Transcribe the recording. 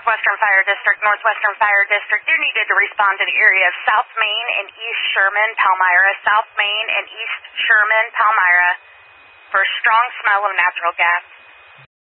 Northwestern Fire District. Northwestern Fire District, you needed to respond to the area of South Main and East Sherman, Palmyra. South Main and East Sherman, Palmyra, for a strong smell of natural gas.